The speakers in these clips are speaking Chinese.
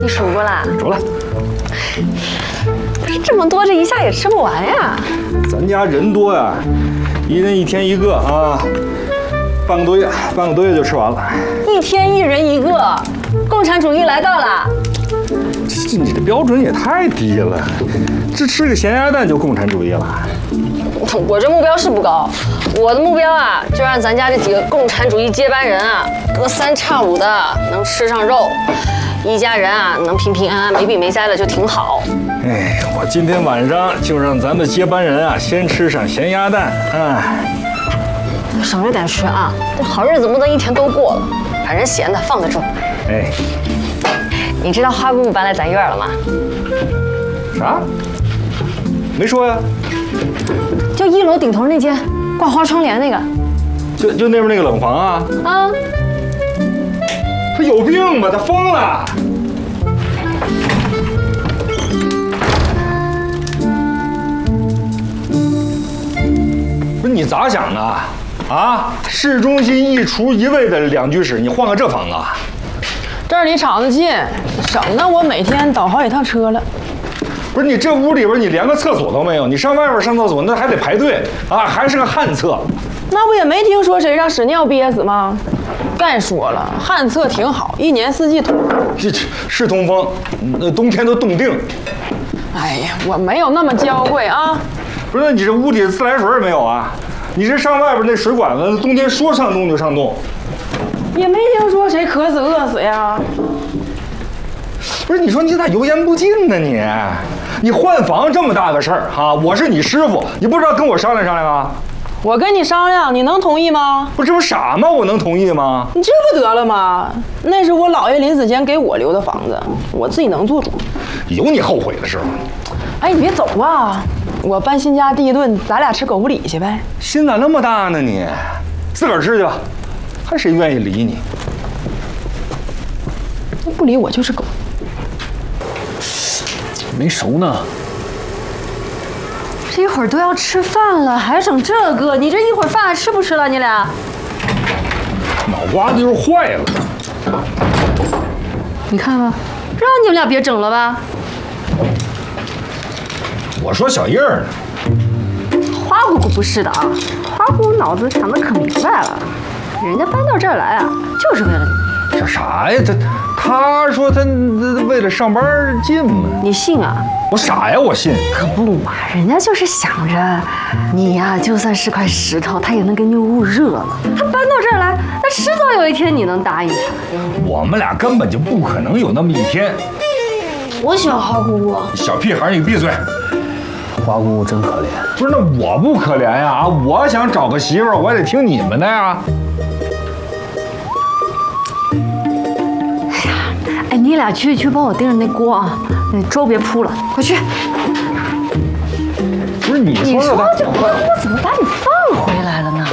你数过啦？ 数了。 这么多，这一下也吃不完呀。 咱家人多呀，一人一天一个啊，半个多月就吃完了。 一天一人一个，共产主义来到了。 你这标准也太低了，这吃个咸鸭蛋就共产主义了？ 我这目标是不高，我的目标啊，就让咱家这几个共产主义接班人啊，隔三差五的能吃上肉，一家人啊能平平安安、没病没灾的就挺好。 哎，我今天晚上就让咱们接班人啊先吃上咸鸭蛋啊， 省着点吃啊，这好日子不能一天都过了，反正闲的放得住。 哎， 你知道花姑姑搬来咱院了吗？ 啥？没说呀。 就1楼顶头那间挂花窗帘那个， 就那边那个冷房啊？ 啊， 他有病吧？他疯了？不是你咋想的？啊，市中心一厨一卫的2居室，你换个这房子啊？ 这儿离厂子近，省得我每天倒好几趟车了。 不是你这屋里边你连个厕所都没有，你上外边上厕所那还得排队啊，还是个旱厕。 那不也没听说谁让屎尿憋死吗？再说了，旱厕挺好，一年四季通风。 这是通风，那冬天都冻定。 哎呀，我没有那么娇贵啊。 不是，你这屋里自来水也没有啊？你这上外边那水管子，冬天说上冻就上冻。 也没听说谁渴死饿死呀。 不是，你说你咋油盐不进呢你？你换房这么大个事儿哈，我是你师傅，你不知道跟我商量商量啊？ 我跟你商量，你能同意吗？ 不是，这不傻吗？我能同意吗？ 你这不得了吗？那是我姥爷临死前给我留的房子，我自己能做主。 有你后悔的时候。 哎，你别走啊！我搬新家第一顿，咱俩吃狗不理去呗。 心咋那么大呢你？自个儿吃去吧，看谁愿意理你。 不理我就是狗。 没熟呢。 这一会儿都要吃饭了，还整这个？你这一会儿饭还吃不吃了？你俩？ 脑瓜子就是坏了。 你看吧，让你们俩别整了吧。 我说小叶儿呢。 花姑姑不是的啊，花姑姑脑子想得可明白了，人家搬到这儿来啊，就是为了你。 这啥呀？他说他为了上班近嘛。 你信啊？ 我傻呀，我信。 可不嘛，人家就是想着你呀，就算是块石头，他也能给你捂热了。他搬到这儿来，那迟早有一天你能答应他。 我们俩根本就不可能有那么一天。 我喜欢花姑姑。 小屁孩，你闭嘴！ 花姑姑真可怜。 不是，那我不可怜呀啊！我想找个媳妇儿，我也得听你们的呀。 哎，你俩去帮我盯着那锅啊，那粥别扑了，快去！ 不是你说这花姑姑怎么把你放回来了呢？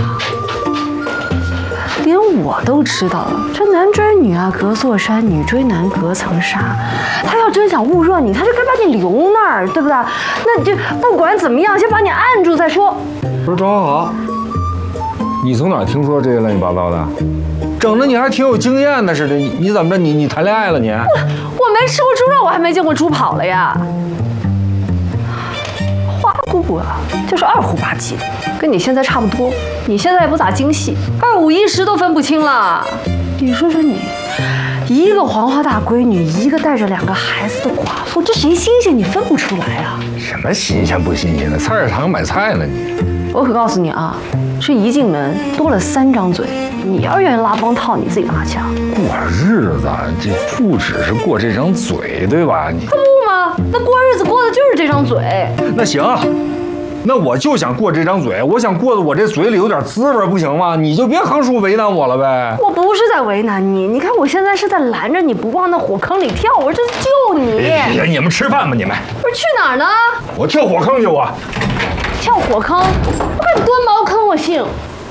连我都知道，这男追女啊隔座山，女追男隔层纱。他要真想捂热你，他就该把你留那儿，对不对？那就不管怎么样，先把你按住再说。 不是庄好好，你从哪听说这些乱七八糟的？整的你还挺有经验的似的，你怎么着？你谈恋爱了你？ 我没吃过猪肉，我还没见过猪跑了呀。花姑姑啊，就是二胡八级的，跟你现在差不多。你现在也不咋精细，2、5、1、10都分不清了。你说说你，一个黄花大闺女，一个带着2个孩子的寡妇，这谁新鲜？你分不出来啊？ 什么新鲜不新鲜的？菜市场买菜呢你？ 我可告诉你啊，这一进门多了3张嘴。你要愿意拉帮套，你自己拉去啊。 过日子这不只是过这张嘴，对吧？你可不吗？那过日子过的就是这张嘴。 那行，那我就想过这张嘴，我想过得我这嘴里有点滋味，不行吗？你就别横竖为难我了呗。 我不是在为难你，你看我现在是在拦着你不往那火坑里跳，我这是救你。 你们吃饭吧，你们。 不是去哪儿呢？ 我跳火坑去我。 跳火坑？我看你蹲茅坑，我信。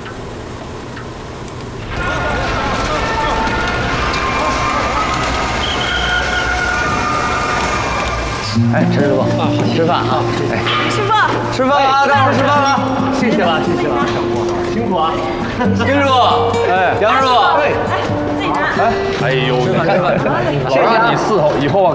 哎，陈师傅，吃饭啊！哎， 师傅， 吃饭了，待会儿吃饭了。谢谢了，谢谢了，辛苦啊！丁师傅，哎，杨师傅， 自己拿。 哎呦，老让你伺候，以后啊。